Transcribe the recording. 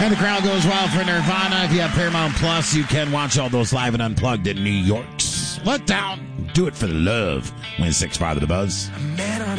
And the crowd goes wild for Nirvana. If you have Paramount Plus, you can watch all those live and unplugged in New York's Let Down. Do it for the love. Win 6-5 of the Buzz. Man on